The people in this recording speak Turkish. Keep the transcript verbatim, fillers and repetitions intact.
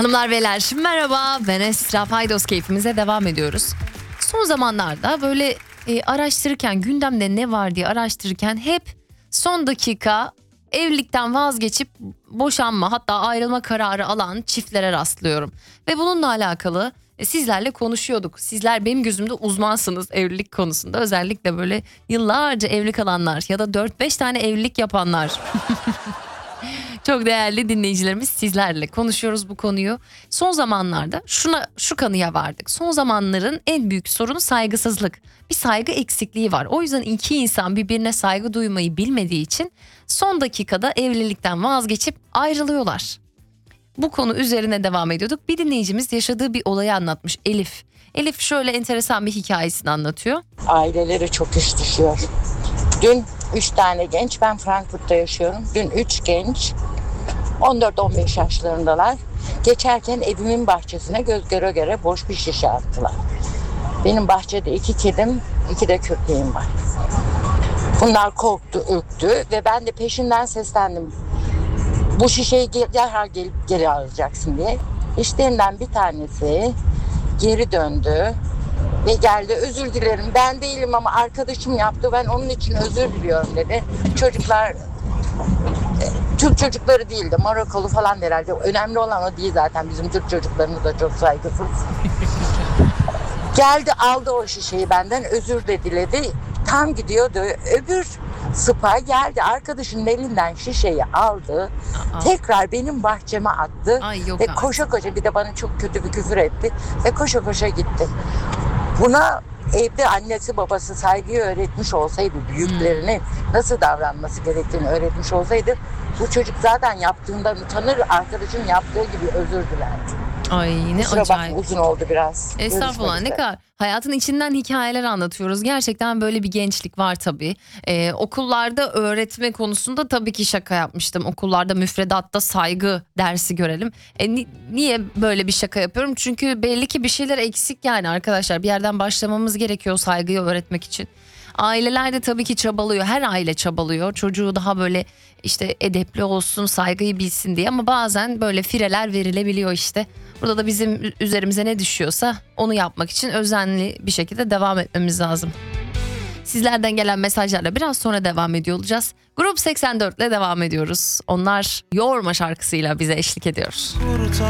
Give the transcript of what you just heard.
Hanımlar beyler merhaba, ben Esra. Faydos keyfimize devam ediyoruz. Son zamanlarda böyle e, araştırırken, gündemde ne var diye araştırırken hep son dakika evlilikten vazgeçip boşanma, hatta ayrılma kararı alan çiftlere rastlıyorum. Ve bununla alakalı e, sizlerle konuşuyorduk. Sizler benim gözümde uzmansınız evlilik konusunda. Özellikle böyle yıllarca evli kalanlar ya da dört beş tane evlilik yapanlar. Çok değerli dinleyicilerimiz, sizlerle konuşuyoruz bu konuyu. Son zamanlarda şuna şu kanıya vardık. Son zamanların en büyük sorunu saygısızlık. Bir saygı eksikliği var. O yüzden iki insan birbirine saygı duymayı bilmediği için son dakikada evlilikten vazgeçip ayrılıyorlar. Bu konu üzerine devam ediyorduk. Bir dinleyicimiz yaşadığı bir olayı anlatmış, Elif. Elif şöyle enteresan bir hikayesini anlatıyor. Aileleri çok iş düşüyor. Dün üç tane genç, ben Frankfurt'ta yaşıyorum. Dün üç genç on dört on beş yaşlarındalar. Geçerken evimin bahçesine göz göre göre boş bir şişe attılar. Benim bahçede iki kedim, iki de köpeğim var. Bunlar korktu, ürktü ve ben de peşinden seslendim. Bu şişeyi derhal gelip geri alacaksın diye. İşlerinden bir tanesi geri döndü ve geldi. Özür dilerim, ben değilim ama arkadaşım yaptı, ben onun için özür diliyorum dedi. Çocuklar Türk çocukları değildi, Marokolu falan herhalde. Önemli olan o değil zaten, bizim Türk çocuklarımız da çok saygısız. Geldi, aldı o şişeyi benden, özür de diledi. Tam gidiyordu, öbür sıpa geldi, arkadaşının elinden şişeyi aldı. Aa. Tekrar benim bahçeme attı. Ay, yok ve artık. koşa koşa, bir de bana çok kötü bir küfür etti ve koşa koşa gitti. Buna evde annesi babası saygıyı öğretmiş olsaydı, büyüklerine hmm. nasıl davranması gerektiğini öğretmiş olsaydı, bu çocuk zaten yaptığından utanır, arkadaşın yaptığı gibi özür dilerdi. Ay ne Kusura acayip. bakma, uzun oldu biraz. Estağfurullah, ne kadar hayatın içinden hikayeler anlatıyoruz. Gerçekten böyle bir gençlik var tabii. Ee, okullarda öğretme konusunda tabii ki şaka yapmıştım. Okullarda müfredatta saygı dersi görelim. E, ni- niye böyle bir şaka yapıyorum? Çünkü belli ki bir şeyler eksik yani arkadaşlar. Bir yerden başlamamız gerekiyor saygıyı öğretmek için. Aileler de tabii ki çabalıyor. Her aile çabalıyor. Çocuğu daha böyle işte edepli olsun, saygıyı bilsin diye. Ama bazen böyle fireler verilebiliyor işte. Burada da bizim üzerimize ne düşüyorsa onu yapmak için özenli bir şekilde devam etmemiz lazım. Sizlerden gelen mesajlarla biraz sonra devam ediyor olacağız. Grup seksen dört ile devam ediyoruz. Onlar Yorma şarkısıyla bize eşlik ediyor.